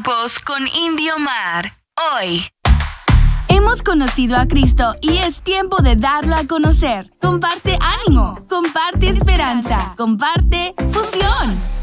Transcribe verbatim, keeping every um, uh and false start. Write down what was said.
tiempos con Indio Mar. Hoy. Hemos conocido a Cristo y es tiempo de darlo a conocer. Comparte ánimo, comparte esperanza, comparte fusión.